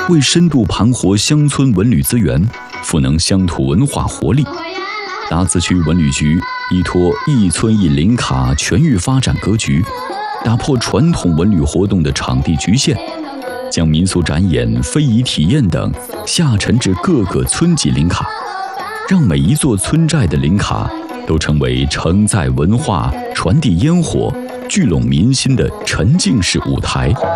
为深度盘活乡村文旅资源，赋能乡土文化活力。达孜区文旅局依托一村一林卡全域发展格局，打破传统文旅活动的场地局限，将民俗展演、非遗体验等下沉至各个村级林卡，让每一座村寨的林卡都成为承载文化、传递烟火、聚拢民心的沉浸式舞台。